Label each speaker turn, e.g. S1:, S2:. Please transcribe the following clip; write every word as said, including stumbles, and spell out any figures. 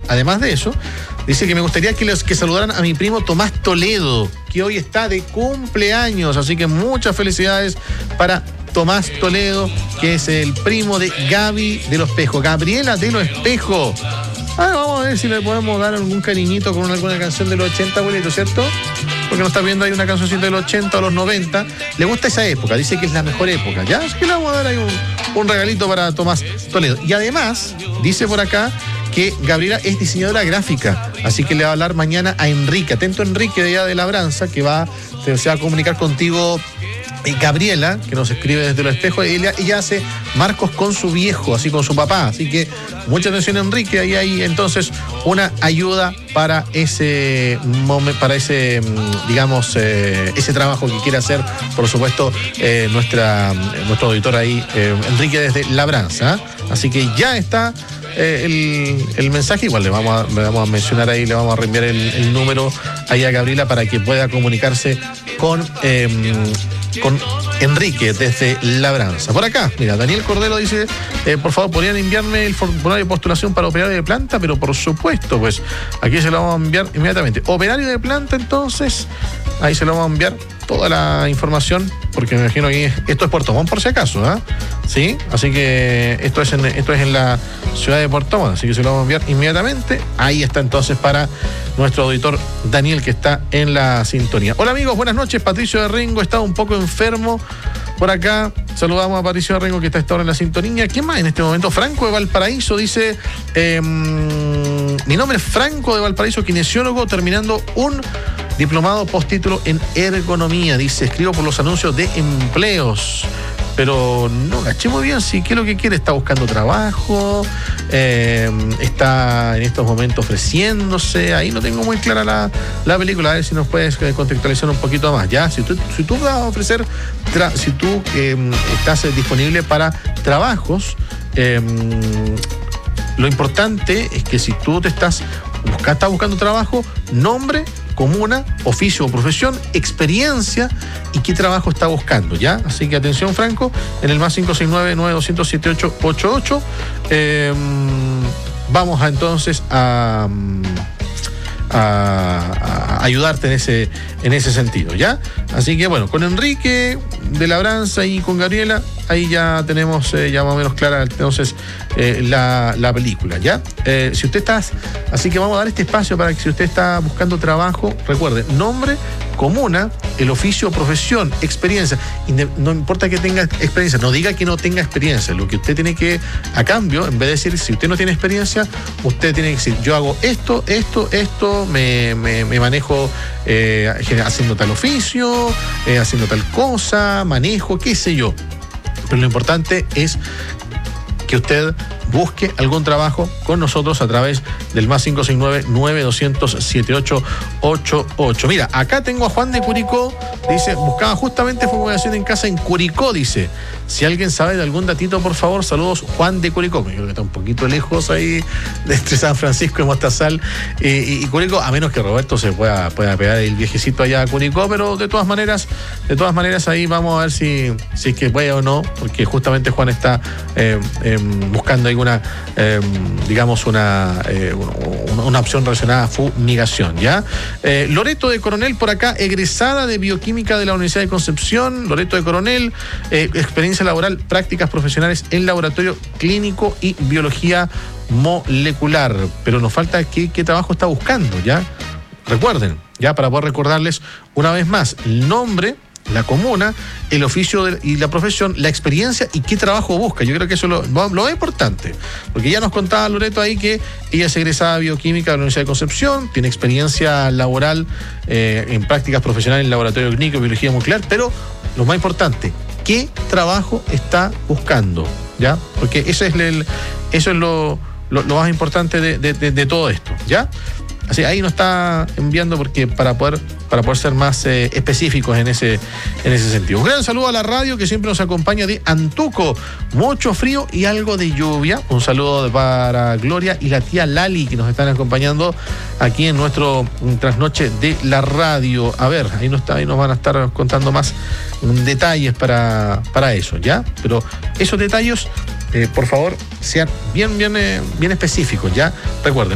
S1: además de eso, dice que me gustaría que, les, que saludaran a mi primo Tomás Toledo, que hoy está de cumpleaños, así que muchas felicidades para Tomás Toledo, que es el primo de Gaby de los Espejos, Gabriela de los Espejos. Ah, vamos a ver si le podemos dar algún cariñito con alguna canción de los ochenta, abuelito, ¿cierto? Porque nos está viendo ahí una cancioncita de los ochenta o los noventa. Le gusta esa época, dice que es la mejor época, ¿ya? Así que le vamos a dar ahí un, un regalito para Tomás Toledo. Y además, dice por acá que Gabriela es diseñadora gráfica, así que le va a hablar mañana a Enrique. Atento, Enrique, de allá de Labranza, que va, se, se va a comunicar contigo. Gabriela, que nos escribe desde los Espejos, ella, ella hace marcos con su viejo, así con su papá, así que mucha atención, Enrique, ahí hay entonces una ayuda para ese momento, para ese, digamos, eh, ese trabajo que quiere hacer, por supuesto, eh, nuestra, nuestro auditor ahí, eh, Enrique desde Labranza, así que ya está eh, el, el mensaje, igual le vamos, a, le vamos a mencionar ahí, le vamos a reenviar el, el número ahí a Gabriela para que pueda comunicarse con eh, con Enrique desde Labranza. Por acá, mira, Daniel Cordero dice, eh, por favor, ¿podrían enviarme el formulario de postulación para operario de planta? Pero por supuesto, pues, aquí se lo vamos a enviar inmediatamente. Operario de planta, entonces, ahí se lo vamos a enviar toda la información, porque me imagino que esto es Puerto Montt, por si acaso, ¿ah? ¿eh? ¿Sí? Así que esto es, en, esto es en la ciudad de Puerto Montt, así que se lo vamos a enviar inmediatamente. Ahí está entonces para nuestro auditor Daniel, que está en la sintonía. Hola amigos, buenas noches. Patricio de Rengo está un poco enfermo por acá. Saludamos a Patricio de Rengo, que está a esta hora en la sintonía. ¿Quién más en este momento? Franco de Valparaíso dice, eh, mi nombre es Franco de Valparaíso, kinesiólogo, terminando un diplomado postítulo en ergonomía. Dice, escribo por los anuncios de empleos, pero no caché muy bien si qué es lo que quiere. Está buscando trabajo, eh, está en estos momentos ofreciéndose. Ahí no tengo muy clara la, la película. A ver si nos puedes contextualizar un poquito más. Ya, si tú, si tú vas a ofrecer, tra- si tú eh, estás disponible para trabajos, eh, lo importante es que si tú te estás, busca, estás buscando trabajo, nombre, comuna, oficio o profesión, experiencia y qué trabajo está buscando, ¿ya? Así que atención, Franco, en el más cinco seis nueve, nueve dos cero, siete ocho ocho ocho. Eh, vamos a entonces a, a, a ayudarte en ese, en ese sentido, ¿ya? Así que bueno, con Enrique de Labranza y con Gabriela, ahí ya tenemos eh, ya más o menos clara entonces eh, la, la película, ¿ya? Eh, si usted está, así que vamos a dar este espacio para que si usted está buscando trabajo, recuerde, nombre, comuna, el oficio, profesión, experiencia. No importa que tenga experiencia, no diga que no tenga experiencia. Lo que usted tiene que, a cambio, en vez de decir, si usted no tiene experiencia, usted tiene que decir, yo hago esto, esto, esto, me, me, me manejo eh, haciendo tal oficio, eh, haciendo tal cosa, manejo, qué sé yo. Pero lo importante es que usted busque algún trabajo con nosotros a través del más cinco seis nueve, nueve dos cero cero, siete ocho ocho ocho. Mira, acá tengo a Juan de Curicó, dice, buscaba justamente fumigación en casa en Curicó, dice. Si alguien sabe de algún datito, por favor, saludos, Juan de Curicó. Me creo que está un poquito lejos ahí de entre San Francisco y Mostazal eh, y, y Curicó, a menos que Roberto se pueda, pueda pegar el viejecito allá a Curicó, pero de todas maneras, de todas maneras ahí vamos a ver si, si es que puede o no, porque justamente Juan está eh, eh, buscando alguna, eh, digamos, una, eh, una opción relacionada a fumigación, ¿ya? Eh, Loreto de Coronel por acá, egresada de Bioquímica de la Universidad de Concepción. Loreto de Coronel, eh, experiencia laboral, prácticas profesionales en laboratorio clínico y biología molecular. Pero nos falta qué, qué trabajo está buscando, ¿ya? Recuerden, ya para poder recordarles una vez más, el nombre, la comuna, el oficio de, y la profesión, la experiencia y qué trabajo busca. Yo creo que eso es lo, lo, lo importante, porque ya nos contaba Loreto ahí que ella es egresada de Bioquímica de la Universidad de Concepción, tiene experiencia laboral eh, en prácticas profesionales en laboratorio clínico y biología molecular, pero lo más importante, ¿qué trabajo está buscando? ¿Ya? Porque ese es el, eso es lo, lo, lo más importante de, de, de, de todo esto, ¿ya? Así, ahí nos está enviando porque para poder, para poder ser más eh, específicos en ese, en ese sentido. Un gran saludo a la radio que siempre nos acompaña de Antuco. Mucho frío y algo de lluvia. Un saludo para Gloria y la tía Lali que nos están acompañando aquí en nuestro trasnoche de la radio. A ver, ahí nos, está, ahí nos van a estar contando más detalles para, para eso, ¿ya? Pero esos detalles, eh, por favor, sean bien, bien, eh, bien específicos, ¿ya? Recuerden.